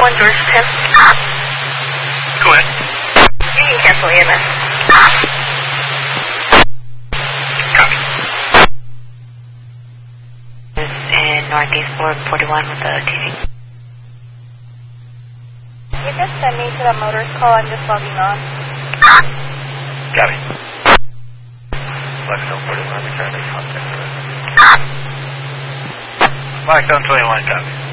21, George 10. Go ahead. You can cancel EMS. Copy. And Northeast Board 41 with the TV. You just sent me to the motors call. I'm just logging on. Copy. Blackstone 41, return to contact. Blackstone 21, copy.